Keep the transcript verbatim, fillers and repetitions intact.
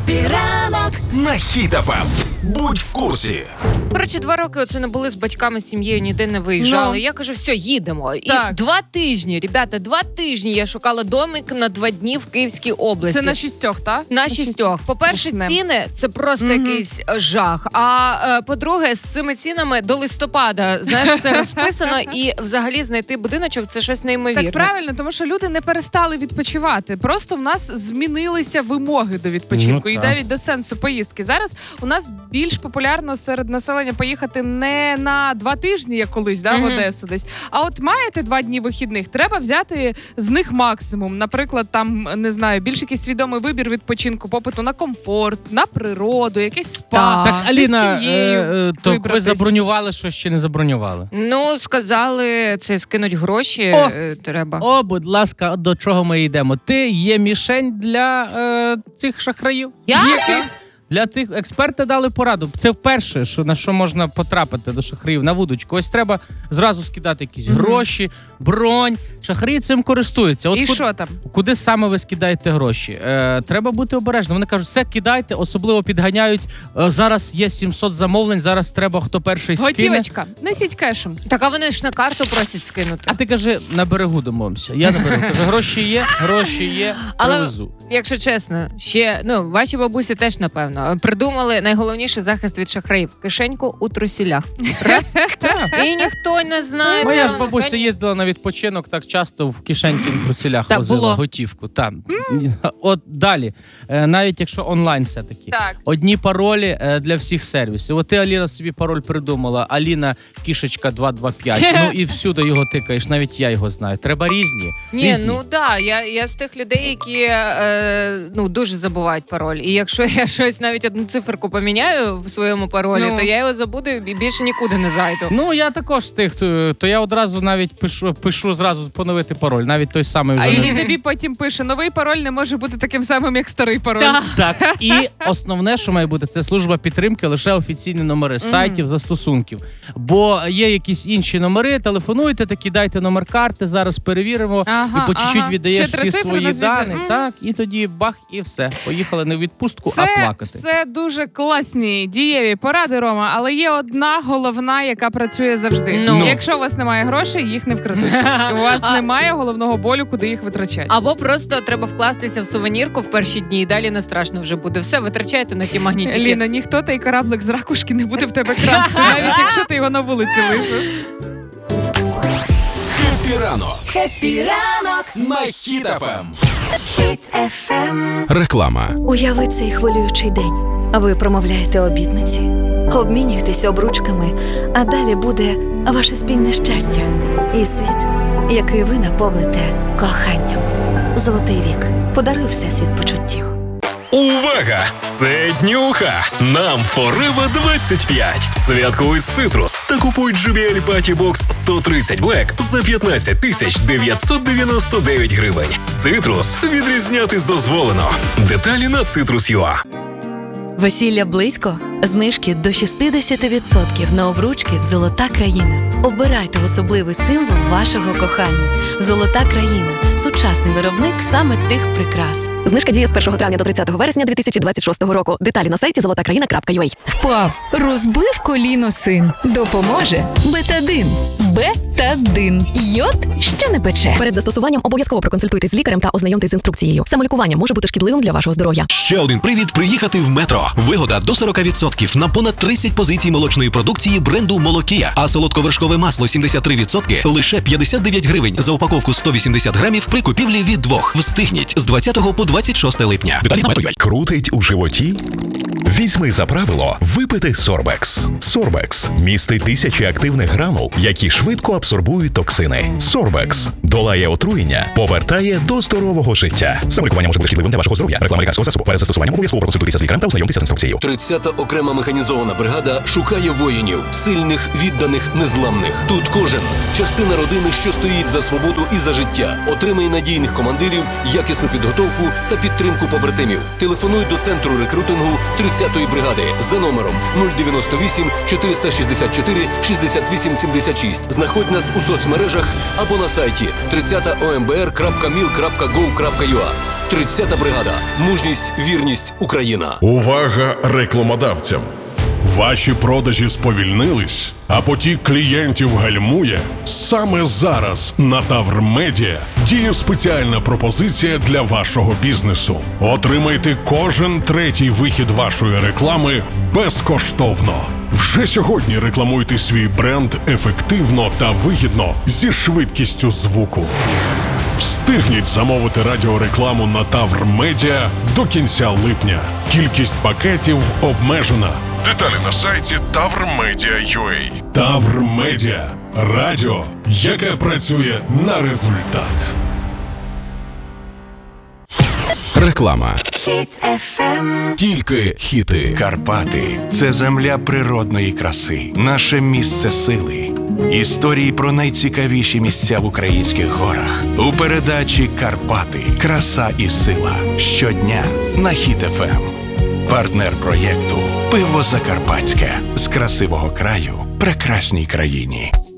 Хеппі ранок на Хіт еф ем. Будь в курсі. Коротше, два роки оце не були з батьками, з сім'єю, ніде не виїжджали. Ну. Я кажу, все, їдемо. Так. І два тижні, ребята, два тижні я шукала домик на два дні в Київській області. Це на шістьох, так? На шістьох. По-перше, Страшне. ціни – це просто Мгм. якийсь е, жах. А е, по-друге, з цими цінами до листопада, знаєш, це розписано. І взагалі знайти будиночок – це щось неймовірне. Так правильно, тому що люди не перестали відпочивати. Просто в нас змінилися вимоги до відпочинку Ну, і так. навіть до сенсу поїздки. Зараз у нас більш популярно серед населення поїхати не на два тижні, як колись, да, в Мгм. Одесу десь. А от маєте два дні вихідних, треба взяти з них максимум. Наприклад, там, не знаю, більш якийсь свідомий вибір відпочинку, попиту на комфорт, на природу, якесь спа. Так, десь з Аліна, сім'єю е, е, то ви вибратись. забронювали, що ще не забронювали? Ну, сказали, це скинуть гроші О! е, треба. О, будь ласка, до чого ми йдемо? Ти є мішень для е, цих шахраїв? Я? Для тих експерти дали пораду. Це вперше, що на що можна потрапити до шахраїв на вудочку. Ось треба зразу скидати якісь Мгм. гроші, бронь. Шахраї цим користуються. От І куди, що там? куди саме ви скидаєте гроші? Е, треба бути обережним. Вони кажуть, все кидайте, особливо підганяють. Е, зараз є сімсот замовлень, зараз треба хто перший скине. Готівочка, несіть кешем. Так, а вони ж на карту просять скинути. А ти кажи, на берегу домовимося. Я на берегу. Кажу, гроші є, гроші є, Але- привезу. Якщо чесно, ще, ну, ваші бабусі теж, напевно, придумали найголовніший захист від шахраїв – кишеньку у трусілях. Раз, і ніхто не знає. Моя ж де бабуся вона. їздила на відпочинок так часто в кишеньки в труселях Так, возила було. готівку. Там. От далі, Е, навіть якщо онлайн все-таки. Так. Одні паролі е, для всіх сервісів. От ти, Аліна, собі пароль придумала. Аліна кішечка два два п'ять. Ну і всюди його тикаєш, навіть я його знаю. Треба різні. Ні, різні. ну да, я, я з тих людей, які е, ну, дуже забувають пароль. І якщо я щось, навіть одну циферку поміняю в своєму паролі, Ну. то я його забуду і більше нікуди не зайду. Ну, я також з тих, то, то я одразу навіть пишу, пишу зразу поновити пароль, навіть той самий вже А не- і тобі потім пише, новий пароль не може бути таким самим, як старий пароль. Так. Так, і основне, що має бути, це служба підтримки, лише офіційні номери сайтів, застосунків. Бо є якісь інші номери, телефонуйте, такі дайте номер карти, зараз перевіримо, Ага, і по чуть-чуть ага. віддаєш Ще три всі цифри свої назвіть. дані. Мгм. Так, і тоді бах, і все. Поїхали не в відпустку, Це а плакати. все дуже класні, дієві поради, Рома, але є одна головна, яка працює завжди. Ну. Якщо у вас немає грошей, їх не вкрадуть. У вас А- немає головного болю, куди їх витрачати. Або просто треба вкластися в сувенірку в перші дні, і далі не страшно вже буде. Все, витрачайте на ті магнітики. Ліна, ніхто той кораблик з ракушки не буде в тебе красти, навіть якщо ти його на вулиці лишиш. Хеппі ранок Хеппі ранок на Хіт еф ем. Хіт еф ем. Реклама. Уяви цей хвилюючий день. Ви промовляєте обітниці, обмінюєтесь обручками, а далі буде ваше спільне щастя і світ, який ви наповните коханням. Золотий вік. Подаруй всесвіт почуттів. Увага! Це днюха! Нам Forever двадцять п'ять. Святкуй з Citrus та купуй джей бі ел Party Box сто тридцять Black за п'ятнадцять тисяч дев'ятсот дев'яносто дев'ять гривень. Citrus. Відрізнятись дозволено. Деталі на citrus крапка ю а. Весілля близько? Знижки до шістдесят відсотків на обручки в «Золота країна». Обирайте особливий символ вашого кохання. «Золота країна» – сучасний виробник саме тих прикрас. Знижка діє з першого травня до тридцятого вересня дві тисячі двадцять шостого року. Деталі на сайті золота країна крапка ю а. Впав, розбив коліно син. Допоможе Бетадин. Бетадин. Йод, що не пече. Перед застосуванням обов'язково проконсультуйтесь з лікарем та ознайомтесь з інструкцією. Самолікування може бути шкідливим для вашого здоров'я. Ще один привід приїхати в Метро. Вигода до сорок відсотків на понад тридцять позицій молочної продукції бренду «Молокія». А солодковершкове масло сімдесят три відсотки лише п'ятдесят дев'ять гривень за упаковку сто вісімдесят грамів при купівлі від двох. Встигніть з двадцятого по двадцять шосте липня. Деталі на Метро. Крутить у животі? Візьми за правило випити Сорбекс. Сорбекс містить тисячі активних гранул, які швидко абсорбують токсини. Сорбекс долає отруєння, повертає до здорового життя. Самолікування може бути шкідливим для вашого здоров'я. Реклама лікарського засобу. Перед застосуванням обов'язково проконсультуйтеся з лікарем та ознайомтеся з інструкцією. тридцята окрема механізована бригада шукає воїнів, сильних, відданих, незламних. Тут кожен – частина родини, що стоїть за свободу і за життя. Отримай надійних командирів, якісну підготовку та підтримку побратимів. Телефонуй до центру рекрутингу тридцятої бригади за номером нуль дев'яносто вісім чотириста шістдесят чотири шістдесят вісім сімдесят шість. Знаходь нас у соцмережах або на сайті тридцять о ем бе ер крапка міл крапка гов крапка ю а. тридцята бригада. Мужність, вірність, Україна. Увага рекламодавцям! Ваші продажі сповільнились, а потік клієнтів гальмує? Саме зараз на Тавр Медіа діє спеціальна пропозиція для вашого бізнесу. Отримайте кожен третій вихід вашої реклами безкоштовно. Вже сьогодні рекламуйте свій бренд ефективно та вигідно зі швидкістю звуку. Встигніть замовити радіорекламу на Тавр Медіа до кінця липня. Кількість пакетів обмежена. Деталі на сайті тавр медіа крапка ю а. Тавр Медіа. Радіо, яке працює на результат. Реклама. Хіт еф ем. Тільки хіти. Карпати – це земля природної краси, наше місце сили. Історії про найцікавіші місця в українських горах. У передачі «Карпати. Краса і сила». Щодня на Хіт еф ем. Партнер проєкту «Пиво Закарпатське». З красивого краю прекрасній країні.